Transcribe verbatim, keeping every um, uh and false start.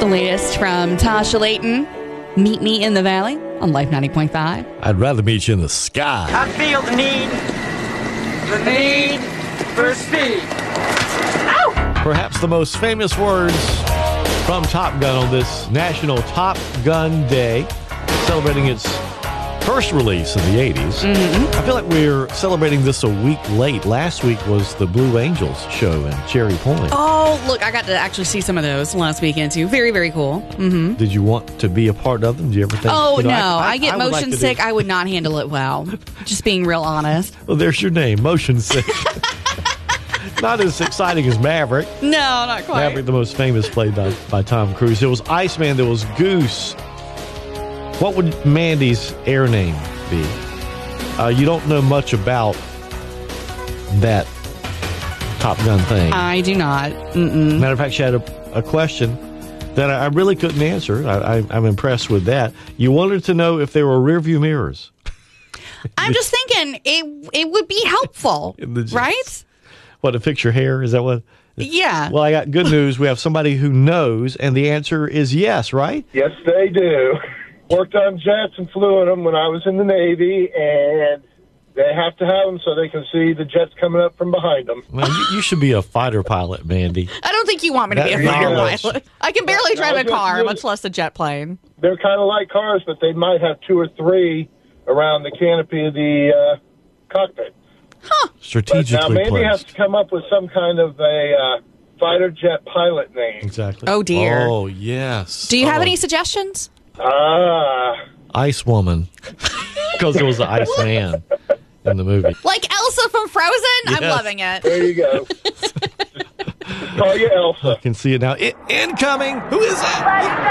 The latest from Tasha Layton. Meet Me in the Valley on Life ninety point five. I'd rather meet you in the sky. I feel the need, the need for speed. Ow! Perhaps the most famous words from Top Gun on this National Top Gun Day, celebrating its first release in the eighties. Mm-hmm. I feel like we're celebrating this a week late. Last week was the Blue Angels show in Cherry Point. Oh, look, I got to actually see some of those last weekend, too. Very, very cool. Mm-hmm. Did you want to be a part of them? Did you ever think? Oh, you know, no. I, I, I get I would motion like to sick. do- I would not handle it well. Just being real honest. Well, there's your name, motion sick. Not as exciting as Maverick. No, not quite. Maverick, the most famous, played by, by Tom Cruise. There was Iceman. There was Goose. What would Mandy's air name be? Uh, you don't know much about that Top Gun thing. I do not. Mm-mm. Matter of fact, she had a, a question that I, I really couldn't answer. I, I, I'm impressed with that. You wanted to know if there were rear view mirrors. I'm just thinking it it would be helpful, In the jeans. right? What, to fix your hair? Is that what? Yeah. Well, I got good news. We have somebody who knows, and the answer is yes, right? Yes, they do. Worked on jets and flew in them when I was in the Navy, and they have to have them so they can see the jets coming up from behind them. Man, you, you should be a fighter pilot, Mandy. I don't think you want me to be a That fighter knowledge. pilot. I can barely drive a No, car, just- much less a jet plane. They're kind of like cars, but they might have two or three around the canopy of the uh, cockpit. But now Strategically Mandy has placed. to come up with some kind of a uh, fighter jet pilot name. Exactly. Oh, dear. Oh, yes. Do you have Oh, any suggestions? Ah, Ice Woman. Because there was the Ice Man in the movie. Like Elsa from Frozen? I'm Yes. loving it. there you go. Call you Elsa. I can see it now. I- incoming! Who is that?